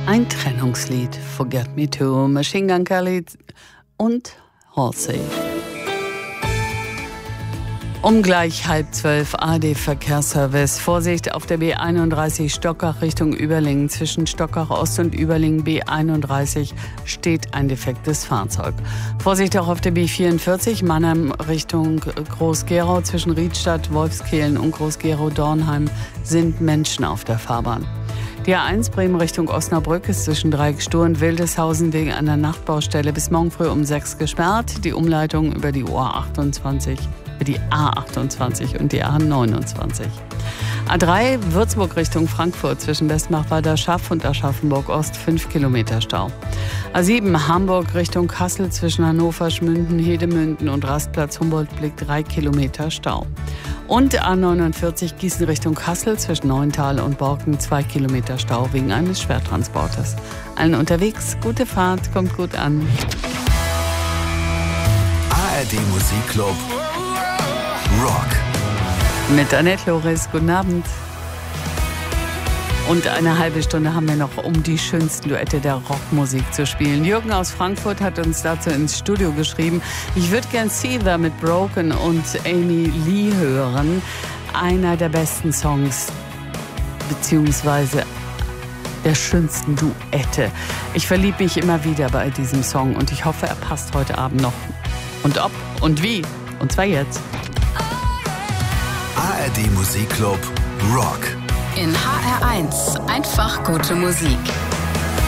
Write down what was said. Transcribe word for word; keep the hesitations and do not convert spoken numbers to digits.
Ein Trennungslied, Forget Me Too, Machine Gun Kelly und Halsey. Um gleich halb zwölf A R D-Verkehrsservice. Vorsicht auf der B einunddreißig Stockach Richtung Überlingen. Zwischen Stockach Ost und Überlingen B einunddreißig steht ein defektes Fahrzeug. Vorsicht auch auf der B vierundvierzig Mannheim Richtung Groß-Gerau. Zwischen Riedstadt, Wolfskehlen und Groß-Gerau-Dornheim sind Menschen auf der Fahrbahn. Die A eins Bremen Richtung Osnabrück ist zwischen Dreieckstur und Wildeshausen wegen einer Nachtbaustelle bis morgen früh um sechs gesperrt. Die Umleitung über die A achtundzwanzig, die A achtundzwanzig und die A neunundzwanzig. A drei Würzburg Richtung Frankfurt zwischen Westmark-Bad Schaff und Aschaffenburg Ost fünf Kilometer Stau. A sieben Hamburg Richtung Kassel zwischen Hannover, Schmünden, Hedemünden und Rastplatz Humboldtblick drei Kilometer Stau. Und A neunundvierzig Gießen Richtung Kassel zwischen Neuntal und Borken zwei Kilometer Stau wegen eines Schwertransporters. Allen unterwegs, gute Fahrt, kommt gut an. A R D Musikclub Rock. Mit Annette Loris, guten Abend. Und eine halbe Stunde haben wir noch, um die schönsten Duette der Rockmusik zu spielen. Jürgen aus Frankfurt hat uns dazu ins Studio geschrieben, ich würde gern Seether mit Broken und Amy Lee hören. Einer der besten Songs, beziehungsweise der schönsten Duette. Ich verliebe mich immer wieder bei diesem Song und ich hoffe, er passt heute Abend noch. Und ob und wie. Und zwar jetzt. A R D Musikclub Rock. In H R eins einfach gute Musik.